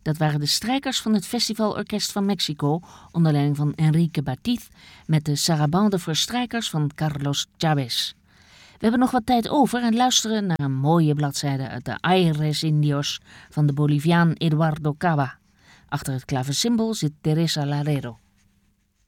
Dat waren de strijkers van het Festivalorkest van Mexico onder leiding van Enrique Batiz met de Sarabande voor strijkers van Carlos Chávez. We hebben nog wat tijd over en luisteren naar een mooie bladzijde uit de Aires Indios van de Boliviaan Eduardo Cava. Achter het klaversymbol zit Teresa Larero.